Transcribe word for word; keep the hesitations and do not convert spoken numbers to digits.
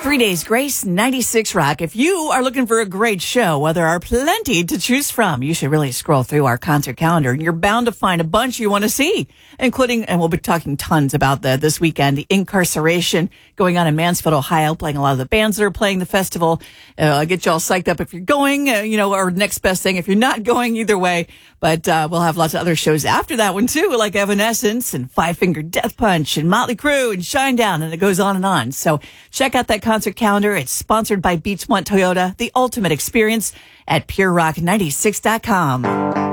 Three Days Grace, ninety-six Rock. If you are looking for a great show, well, there are plenty to choose from. You should really scroll through our concert calendar, and you're bound to find a bunch you want to see, including, and we'll be talking tons about that this weekend, the Incarceration going on in Mansfield, Ohio, playing a lot of the bands that are playing the festival. Uh, get you all psyched up if you're going, uh, you know, or next best thing if you're not going, either way. But uh, we'll have lots of other shows after that one, too, like Evanescence and Five Finger Death Punch and Motley Crue and Shinedown, and it goes on and on. So check out that concert calendar. It's sponsored by Beachmont Toyota, the ultimate experience at pure rock ninety-six dot com.